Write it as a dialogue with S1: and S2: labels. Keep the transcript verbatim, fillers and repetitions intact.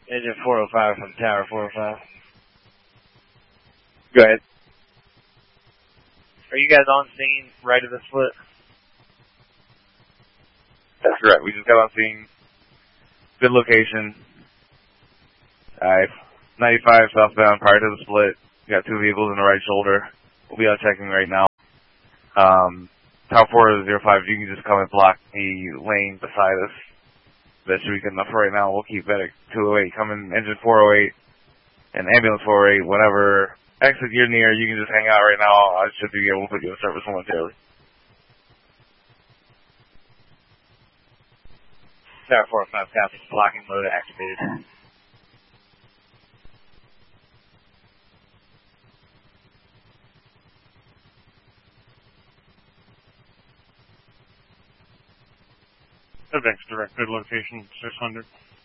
S1: Engine four oh five from Tower four oh five.
S2: Go ahead.
S1: Are you guys on scene right of the split?
S2: That's correct. We just got on scene. Good location. Alright. ninety-five southbound prior to the split. We got two vehicles in the right shoulder. We'll be out checking right now. Um, Tower four oh five, you can just come and block the lane beside us. That should be good enough for right now. We'll keep Medic two oh eight coming, engine four oh eight, and ambulance four oh eight. Whenever exit you're near, you can just hang out right now. I should be able to put you in service momentarily.
S1: Tower four oh five, copy. Blocking mode activated.
S3: Events directed location six hundred.